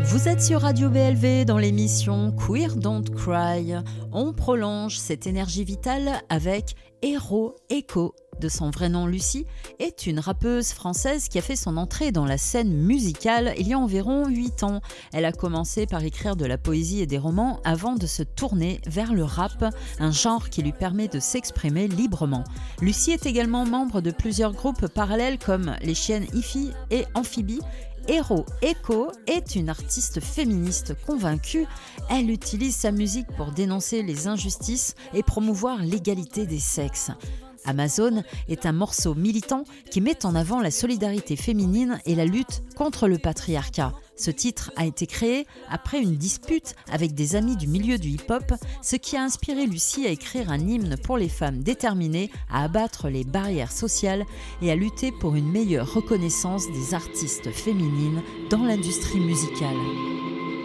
Vous êtes sur Radio BLV dans l'émission Queer Don't Cry. On prolonge cette énergie vitale avec Hero Echo. De son vrai nom, Lucie est une rappeuse française qui a fait son entrée dans la scène musicale il y a environ 8 ans. Elle a commencé par écrire de la poésie et des romans avant de se tourner vers le rap, un genre qui lui permet de s'exprimer librement. Lucie est également membre de plusieurs groupes parallèles comme les Chiennes Hi-Fi et Amphibie. Hero Echo est une artiste féministe convaincue. Elle utilise sa musique pour dénoncer les injustices et promouvoir l'égalité des sexes. Amazon est un morceau militant qui met en avant la solidarité féminine et la lutte contre le patriarcat. Ce titre a été créé après une dispute avec des amis du milieu du hip-hop, ce qui a inspiré Lucie à écrire un hymne pour les femmes déterminées à abattre les barrières sociales et à lutter pour une meilleure reconnaissance des artistes féminines dans l'industrie musicale.